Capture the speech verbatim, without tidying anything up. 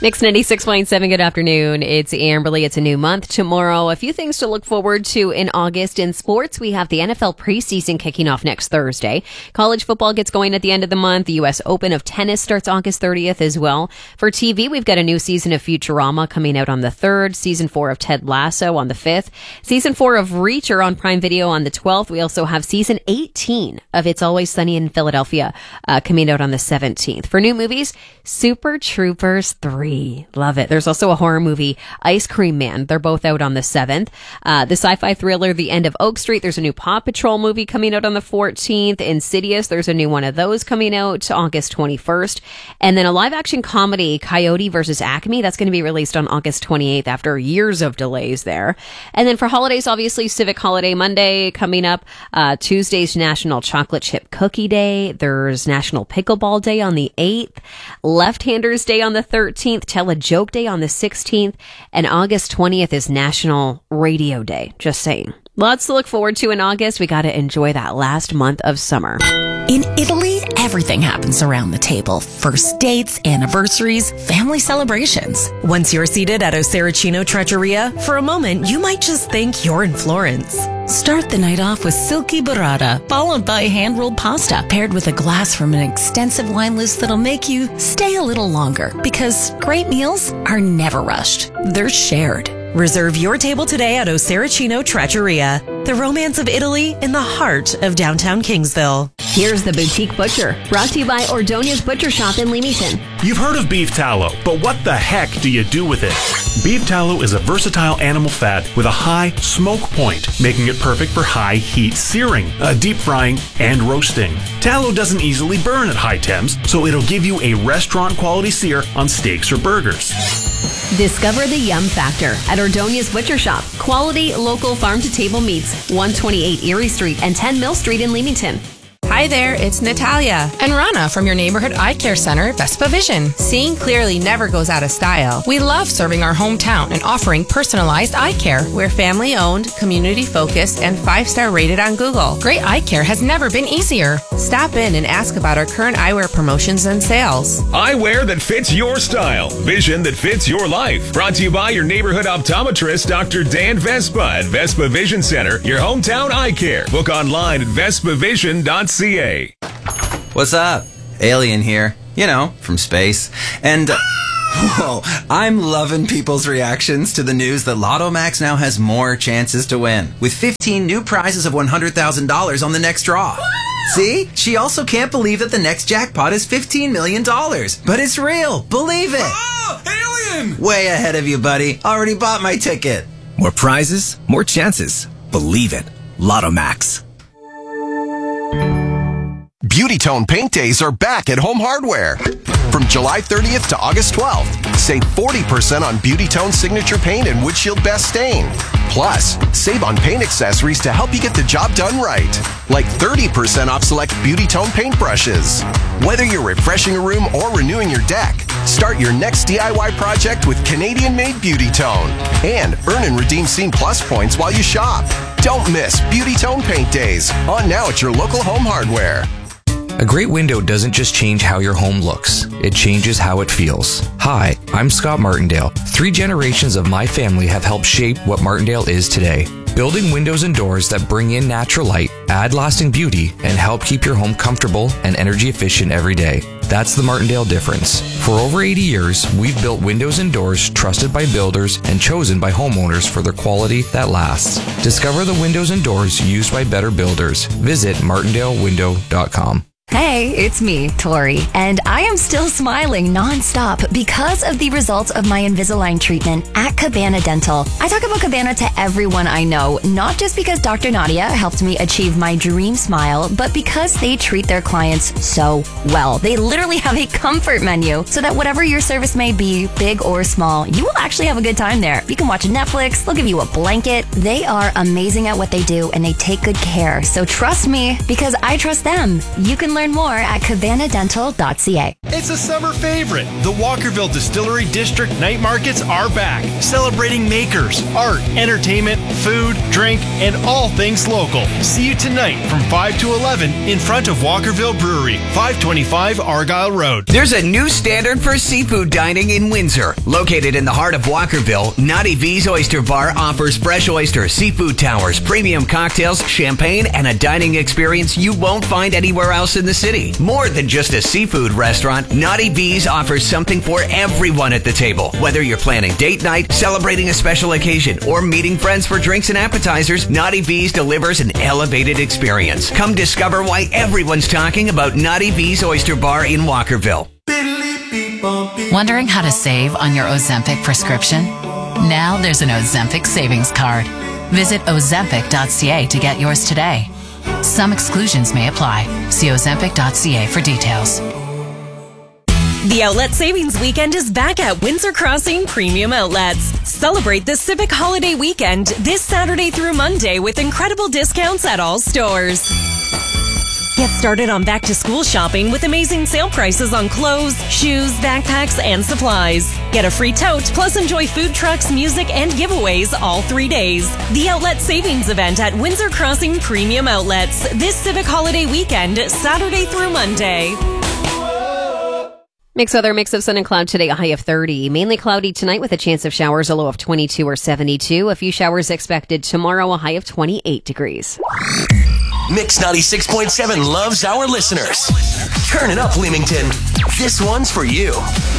Mix ninety-six point seven, good afternoon. It's Amberly. It's a new month tomorrow. A few things to look forward to in August. In sports, we have the N F L preseason kicking off next Thursday. College football gets going at the end of the month. The U S Open of tennis starts August thirtieth as well. For T V, we've got a new season of Futurama coming out on the third, season four of Ted Lasso on the fifth, season four of Reacher on Prime Video on the twelfth. We also have season eighteen of It's Always Sunny in Philadelphia uh, coming out on the seventeenth. For new movies, Super Troopers three. Love it. There's also a horror movie, Ice Cream Man. They're both out on the seventh. Uh, the sci-fi thriller, The End of Oak Street. There's a new Paw Patrol movie coming out on the fourteenth. Insidious, there's a new one of those coming out August twenty-first. And then a live-action comedy, Coyote versus Acme. That's going to be released on August twenty-eighth after years of delays there. And then for holidays, obviously, Civic Holiday Monday coming up. Uh, Tuesday's National Chocolate Chip Cookie Day. There's National Pickleball Day on the eighth. Left-Handers Day on the thirteenth. Tell a Joke Day on the sixteenth. And August twentieth is National Radio Day. Just saying. Lots to look forward to in August. We got to enjoy that last month of summer. In Italy, everything happens around the table. First dates, anniversaries, family celebrations. Once you're seated at Osericino Trattoria, for a moment, you might just think you're in Florence. Start the night off with silky burrata, followed by hand-rolled pasta, paired with a glass from an extensive wine list that'll make you stay a little longer. Because great meals are never rushed. They're shared. Reserve your table today at Osericino Trattoria, the romance of Italy in the heart of downtown Kingsville. Here's the Boutique Butcher, brought to you by Ordonia's Butcher Shop in Leamington. You've heard of beef tallow, but what the heck do you do with it? Beef tallow is a versatile animal fat with a high smoke point, making it perfect for high heat searing, uh, deep frying, and roasting. Tallow doesn't easily burn at high temps, so it'll give you a restaurant quality sear on steaks or burgers. Discover the Yum Factor at Ordonia's Butcher Shop. Quality, local farm-to-table meats, one twenty-eight Erie Street and ten Mill Street in Leamington. Hi there, it's Natalia and Rana from your neighborhood eye care center, Vespa Vision. Seeing clearly never goes out of style. We love serving our hometown and offering personalized eye care. We're family-owned, community-focused, and five-star rated on Google. Great eye care has never been easier. Stop in and ask about our current eyewear promotions and sales. Eyewear that fits your style. Vision that fits your life. Brought to you by your neighborhood optometrist, Doctor Dan Vespa at Vespa Vision Center, your hometown eye care. Book online at vespa vision dot c a. What's up? Alien here. You know, from space. And, uh, whoa, I'm loving people's reactions to the news that Lotto Max now has more chances to win, with fifteen new prizes of one hundred thousand dollars on the next draw. See? She also can't believe that the next jackpot is fifteen million dollars. But it's real. Believe it. Oh, alien! Way ahead of you, buddy. Already bought my ticket. More prizes, more chances. Believe it. Lotto Max. Beauty Tone Paint Days are back at Home Hardware. From July thirtieth to August twelfth, save forty percent on Beauty Tone Signature Paint and Windshield Best Stain. Plus, save on paint accessories to help you get the job done right. Like thirty percent off select Beauty Tone paint brushes. Whether you're refreshing a room or renewing your deck, start your next D I Y project with Canadian-made Beauty Tone. And earn and redeem Scene Plus points while you shop. Don't miss Beauty Tone Paint Days. On now at your local Home Hardware. A great window doesn't just change how your home looks, it changes how it feels. Hi, I'm Scott Martindale. Three generations of my family have helped shape what Martindale is today. Building windows and doors that bring in natural light, add lasting beauty, and help keep your home comfortable and energy efficient every day. That's the Martindale difference. For over eighty years, we've built windows and doors trusted by builders and chosen by homeowners for their quality that lasts. Discover the windows and doors used by better builders. Visit martindale window dot com. Hey, it's me, Tori, and I am still smiling nonstop because of the results of my Invisalign treatment at Cabana Dental. I talk about Cabana to everyone I know, not just because Doctor Nadia helped me achieve my dream smile, but because they treat their clients so well. They literally have a comfort menu so that whatever your service may be, big or small, you will actually have a good time there. You can watch Netflix, they'll give you a blanket. They are amazing at what they do and they take good care. So trust me because I trust them. You can learn more at cabana dental dot c a. It's a summer favorite. The Walkerville Distillery District night markets are back, celebrating makers, art, entertainment, food, drink, and all things local. See you tonight from five to eleven in front of Walkerville Brewery, five twenty-five Argyle Road. There's a new standard for seafood dining in Windsor. Located in the heart of Walkerville, Naughty V's Oyster Bar offers fresh oysters, seafood towers, premium cocktails, champagne, and a dining experience you won't find anywhere else in the city. More than just a seafood restaurant, Naughty V's offers something for everyone at the table. Whether you're planning date night, celebrating a special occasion, or meeting friends for drinks and appetizers, Naughty V's delivers an elevated experience. Come discover why everyone's talking about Naughty V's Oyster Bar in Walkerville. Wondering how to save on your Ozempic prescription? Now there's an Ozempic savings card. Visit ozempic dot c a to get yours today. Some exclusions may apply. See ozempic dot c a for details. The Outlet Savings Weekend is back at Windsor Crossing Premium Outlets. Celebrate the Civic Holiday Weekend this Saturday through Monday with incredible discounts at all stores. Get started on back-to-school shopping with amazing sale prices on clothes, shoes, backpacks, and supplies. Get a free tote, plus enjoy food trucks, music, and giveaways all three days. The Outlet Savings Event at Windsor Crossing Premium Outlets this Civic Holiday Weekend, Saturday through Monday. Mix weather, mix of sun and cloud today, a high of thirty. Mainly cloudy tonight with a chance of showers, a low of twenty-two or seventy-two. A few showers expected tomorrow, a high of twenty-eight degrees. Mix ninety-six point seven loves our listeners. Turn it up, Leamington. This one's for you.